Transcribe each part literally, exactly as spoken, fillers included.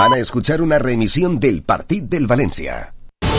Van a escuchar una reemisión del Partit del València.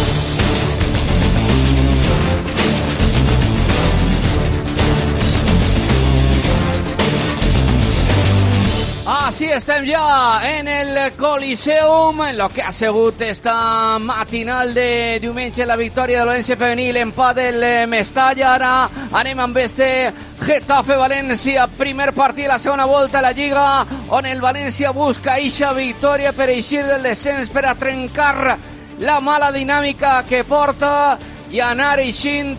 Així estem ja en el Coliseum, en lo que ha sigut esta matinal de diumenge, la victòria del València femenil, empat del Mestalla. Ara anem amb este Getafe-València, primer partit de la segona volta a la Lliga, on el València busca eixa victòria per eixir del descens, per a trencar la mala dinàmica que porta i anar eixint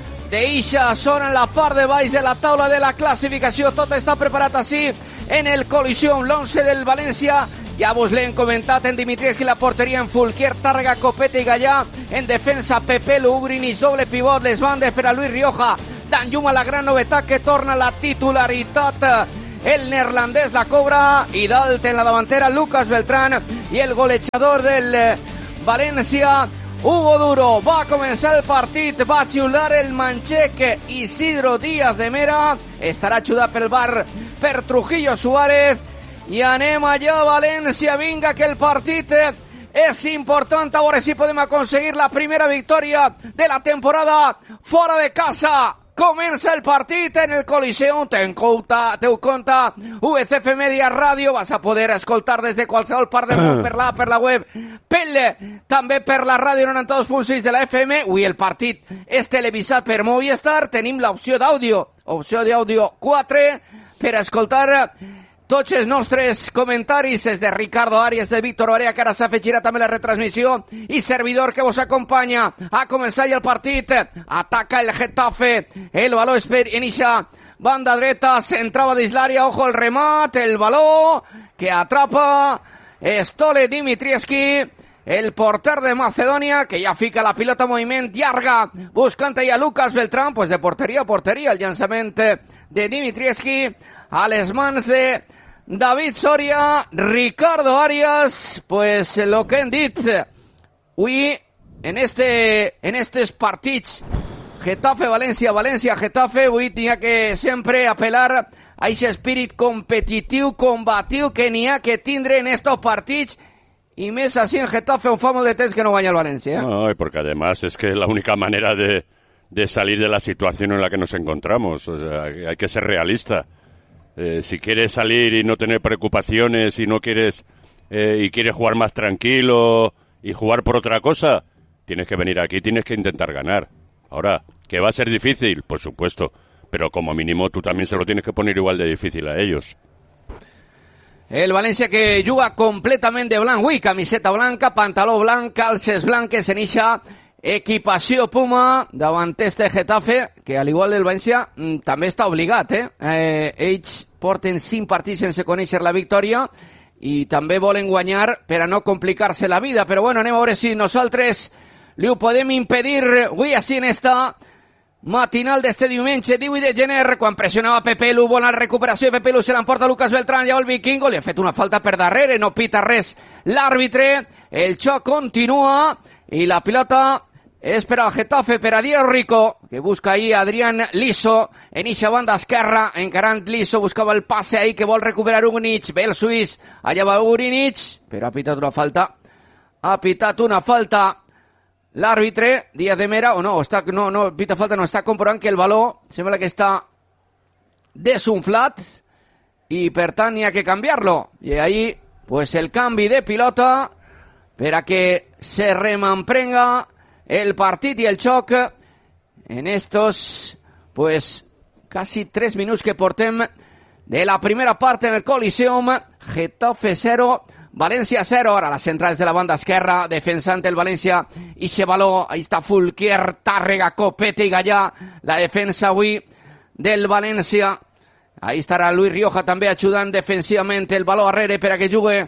d'eixa zona en la part de baix de la taula de la classificació. Tot està preparat així en el Coliseum, l'once del València. Ja vos l'hem comentat, en Dimitrievski la porteria, en Fulquier, Tàrrega, Copete i Gallà, en defensa Pepe Ugrinich, doble pivot, les bandes per a Luis Rioja, Dan Juma, la gran novetat que torna la titularitat, el neerlandès la cobra, i dalt en la davantera Lucas Beltrán, i el golejador del València, Hugo Duro. Va començar el partit, va xiular el manxec Isidro Díaz de Mera, estarà ajudat pel bar per Trujillo Suárez, i anem allà, València, vinga, que el partit és important, a veure si podem aconseguir la primera victòria de la temporada fora de casa. Comença el partit en el Coliseum, ten compte, teu compte, U C F Media Ràdio, vas a poder escoltar des de qualsevol part del món, per la, per la web, pel, també per la ràdio noranta-dos punt sis de la F M. Avui el partit és televisat per Movistar, tenim l'opció d'àudio, opció d'àudio quatre, per escoltar tots els nostres comentaris, és de Ricardo Arias, de Víctor Barea, que ara s'afegirà també la retransmissió, i servidor que vos acompanya. Ha començat ja el partit, ataca el Getafe, el baló és per inicia banda dreta, s'entrava dins l'àrea, ojo el remat, el baló que atrapa Stole Dimitrievski, el porter de Macedònia, que ja fica la pilota en moviment, llarga, buscant a Lucas Beltrán, pues de porteria a porteria, el llançament de Dimitrievski a les mans de David Soria, Ricardo Arias. Pues lo que hem dit avui en este en estes partits Getafe-València, València-Getafe, avui n'hi ha que sempre apel·lar a aquest espírit competitiu, combatiu que n'hi ha que tindre en estos partits, y més así en Getafe, un famo de temps que no guanya el Valencia. ¿eh? No, porque además es que la única manera de, de salir de la situación en la que nos encontramos, o sea, hay que ser realista. Eh, si quieres salir y no tener preocupaciones y no quieres eh, y quieres jugar más tranquilo y jugar por otra cosa, tienes que venir aquí, tienes que intentar ganar. Ahora, ¿que va a ser difícil? Por supuesto, pero como mínimo tú también se lo tienes que poner igual de difícil a ellos. El València que juga completament de blanc, ui, camiseta blanca, pantaló blanc, calces blanques, en ixa equipació Puma davant este Getafe, que al igual del València també està obligat, eh? eh ells porten cinc partits sense conèixer la victòria i també volen guanyar per a no complicar-se la vida, però bueno, anem a veure si nosaltres li ho podem impedir avui així en esta matinal d'este diumenge divuit de gener, quan pressionava Pepe Lu, bona recuperació de Pepe Lu, se l'emporta Lucas Beltrán, ja el Vikingo, li ha fet una falta per darrere, no pita res l'àrbitre, el xoc continua i la pilota és per al Getafe, per a Diego Rico, que busca ahí a Adrián Liso, en eixa banda esquerra, encarant Liso, buscava el passe ahí que vol recuperar Ugrinich, ve el suís, allà va Ugrinich, però ha pitat una falta, ha pitat una falta l'àrbitre, Díaz de Mera, o no, està, no, no, pita falta, no, està comprovant que el baló sembla que està desunflat i per tant hi ha que canviar-lo. I ahí, pues el canvi de pilota per a que se remamprenga el partit i el xoc en estos, pues, casi tres minuts que portem de la primera part en el Coliseum. Getafe cero, València cero, ara les centrals de la banda esquerra, defensant el València, ixe baló, ahí està Fulquier, Tàrrega, Copete i Gallà, la defensa avui del València, ahí estarà Luis Rioja també ajudant defensivament el baló arrere per a que jugue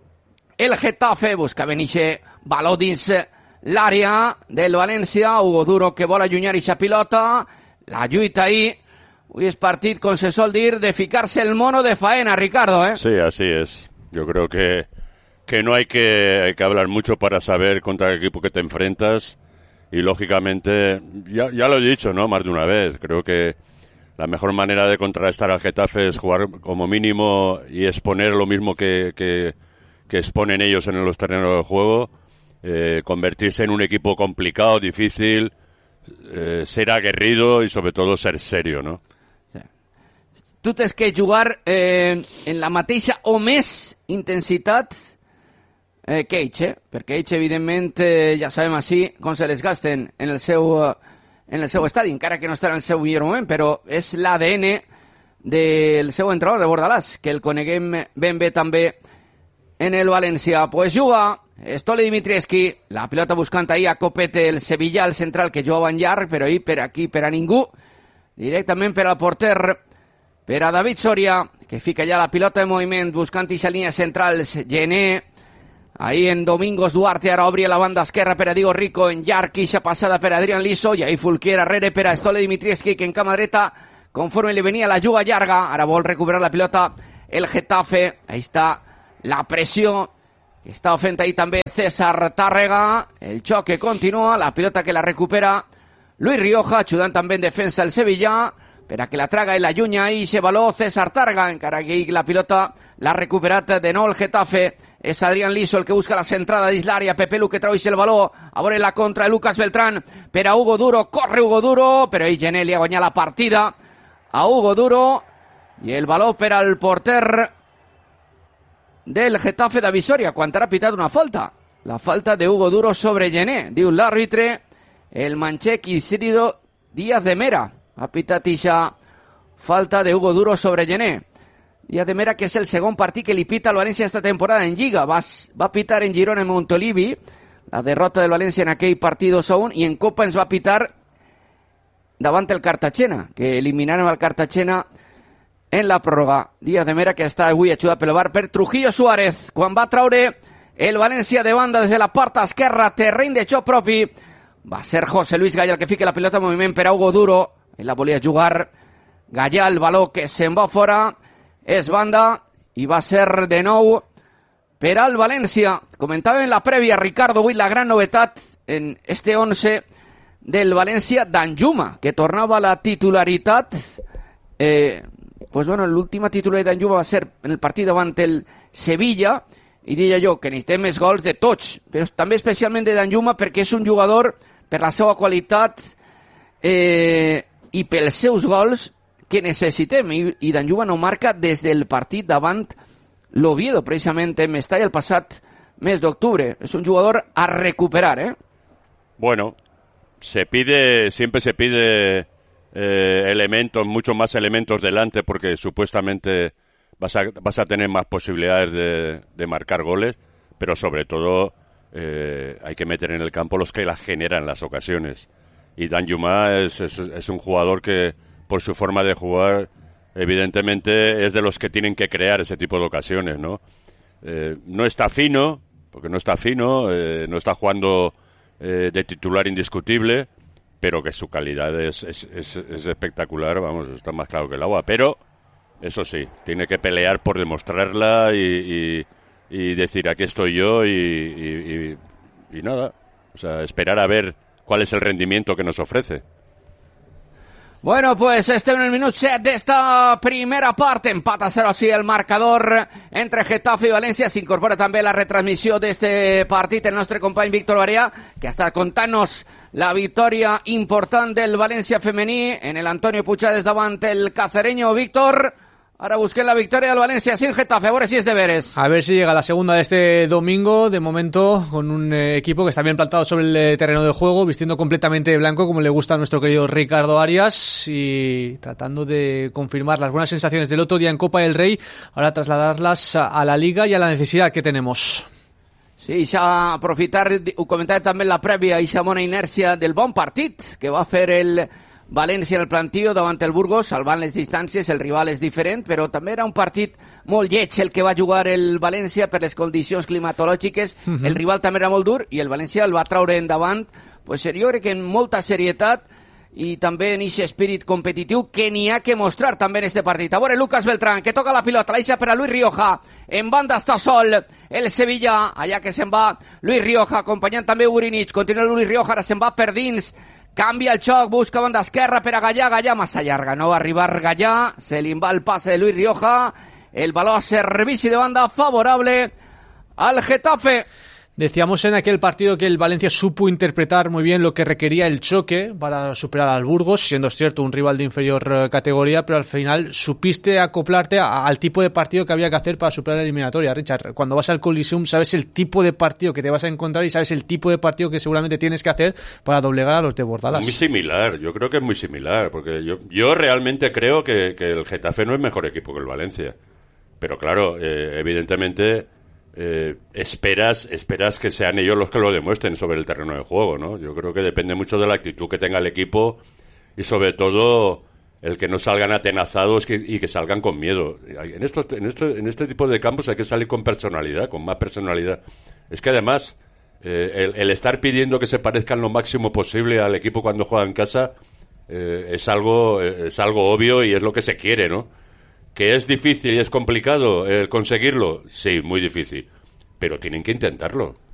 el Getafe, busca Beniche, baló dins l'àrea del València, Hugo Duro que vol allunyar ixa pilota, la lluita ahí, avui és partit, com se sol dir, de ficar-se el mono de faena, Ricardo, ¿eh? Sí, así es, yo creo que que no hay que, hay que hablar mucho para saber contra el equipo que te enfrentas y lógicamente, ya, ya lo he dicho, ¿no? Más de una vez, creo que la mejor manera de contrarrestar al Getafe es jugar como mínimo y exponer lo mismo que, que, que exponen ellos en los terrenos de juego, eh, convertirse en un equipo complicado, difícil, eh, ser aguerrido y sobre todo ser serio, ¿no? Tu tens que jugar eh, en la mateixa o més intensitat eh, que ells, eh? perquè ells evidentment eh, ja sabem així com se les gasten en el seu, en el seu estadi, encara que no estarà en el seu millor moment, però és l'A D N del seu entrenador de Bordalàs, que el coneguem ben bé també en el València. Pues juga Stole Dimitrievski, la pilota buscant ahir a Copete, el Sevilla, el central, que jugava en llarg, però ahir per aquí, per a ningú, directament per al porter, per a David Soria, que fica ja la pilota en moviment, buscant ixa línia central, Gené, ahí en Domingos Duarte, ara obri a la banda esquerra per a Diego Rico, en llarg, ixa passada per a Adrián Liso, i ahí Fulquier arrere per a Stole Dimitrievski, que en cama dreta, conforme li venia la juga llarga, ara vol recuperar la pilota el Getafe, ahí està la pressió, que està fent ahí també César Tàrrega, el xoc que continua, la pilota que la recupera Luis Rioja, ajudant també en defensa el Sevilla, per a que la traga i la llunya i se való César Tàrrega, encara que la pilota l'ha recuperat de nou el Getafe, és Adrián Liso el que busca la centrada dins l'àrea, Pepe Lu que trau el valor, a veure la contra de Lucas Beltrán, per a Hugo Duro, corre Hugo Duro, però ell Gené li ha guanyat la partida a Hugo Duro, i el valor per al porter del Getafe de Visoria, quan ha pitat una falta, la falta de Hugo Duro sobre Gené, diu l'àrbitre, el manxec Isidro Díaz de Mera, ha pitat ixa falta de Hugo Duro sobre Gené. Díaz de Mera, que és el segon partit que li pita al València esta temporada en Lliga. Va, va pitar en Girona en Montolivi, la derrota del València en aquell partit dos a un, i en Copa ens va pitar davant el Cartagena, que eliminaron al Cartagena en la pròrroga. Díaz de Mera, que està avui ajudat pel V A R per Trujillo Suárez, quan va traure el València de banda des de la part esquerra, terreny de xoc propi, va ser José Luis Gallà el que fica la pilota en moviment per a Hugo Duro. Ell la volia jugar, Gallà, el valor que se'n va fora, és banda, i va ser de nou per al València. Comentava en la prèvia, Ricardo, avui la gran novetat en este once del València, Danjuma, que tornava a la titularitat. Eh, pues bueno, l'última titularitat d'Danjuma va ser en el partit davant el Sevilla, i diria jo que necessitem més gols de tots, però també especialment de Danjuma, perquè és un jugador, per la seva qualitat, eh, i pels seus gols que necessitem, i, i Danjuma no marca des del partit davant l'Oviedo, precisament en Mestalla el passat mes d'octubre. És un jugador a recuperar, ¿eh? Bueno, se pide, siempre se pide eh, elementos, muchos más elementos delante, porque supuestamente vas a, vas a tener más posibilidades de, de marcar goles, pero sobre todo eh, hay que meter en el campo los que las generan las ocasiones. Y Danjuma es, es, es un jugador que, por su forma de jugar, evidentemente es de los que tienen que crear ese tipo de ocasiones, ¿no? Eh, no está fino, porque no está fino, eh, no está jugando eh, de titular indiscutible, pero que su calidad es, es, es, es espectacular, vamos, está más claro que el agua. Pero, eso sí, tiene que pelear por demostrarla y, y, y decir, aquí estoy yo y, y, y, y nada, o sea, esperar a ver cuál es el rendimiento que nos ofrece. Bueno, pues este en el minut set d'esta primera part, empat a cero així el marcador entre Getafe i València. S'incorpora també la retransmissió d'este partit el nostre company Víctor Barea, que està contant-nos la victòria important del València femení en el Antonio Puigades davant el cacereño. Víctor, ahora busqué la victoria del Valencia sin Getafe, a ver si es de veres. A ver si llega la segunda de este domingo, de momento con un eh, equipo que está bien plantado sobre el eh, terreno de juego, vistiendo completamente de blanco como le gusta a nuestro querido Ricardo Arias y tratando de confirmar las buenas sensaciones del otro día en Copa del Rey, ahora trasladarlas a, a la Liga y a la necesidad que tenemos. Sí, ja aprofitar, ho comentava també en la prèvia, i bona inèrcia del bon partit que va fer el València en el plantío davant el Burgos, salvant les distàncies, el rival és diferent, però també era un partit molt lleig el que va jugar el València per les condicions climatològiques. Uh-huh. El rival també era molt dur i el València el va traure endavant, pues, jo crec que en molta serietat i també en aquest espírit competitiu que n'hi ha que mostrar també en este partit. A veure, Lucas Beltrán, que toca la pilota, la deixa per a Luis Rioja, en banda està sol el Sevilla, allà que se'n va Luis Rioja, acompanyant també Urinich, continua Luis Rioja, ara se'n va per dins, canvia el xoc, busca banda esquerra per a Gallà, Gallà massa llarga, no va arribar Gallà, se li va el passe de Luis Rioja, el baló a servici de banda favorable al Getafe. Decíamos en aquel partido que el Valencia supo interpretar muy bien lo que requería el choque para superar al Burgos, siendo cierto un rival de inferior categoría, pero al final supiste acoplarte a, al tipo de partido que había que hacer para superar la eliminatoria. Richard, cuando vas al Coliseum sabes el tipo de partido que te vas a encontrar y sabes el tipo de partido que seguramente tienes que hacer para doblegar a los de Bordalás. Muy similar, yo creo que es muy similar, porque yo, yo realmente creo que, que el Getafe no es mejor equipo que el Valencia. Pero claro, eh, evidentemente... Eh, esperas esperas que sean ellos los que lo demuestren sobre el terreno de juego, ¿no? Yo creo que depende mucho de la actitud que tenga el equipo y sobre todo el que no salgan atenazados que, y que salgan con miedo. En, estos, en, este, en este tipo de campos hay que salir con personalidad, con más personalidad. Es que además eh, el, el estar pidiendo que se parezcan lo máximo posible al equipo cuando juega en casa eh, es algo es algo obvio y es lo que se quiere, ¿no? ¿Que es difícil y es complicado eh, conseguirlo? Sí, muy difícil. Pero tienen que intentarlo.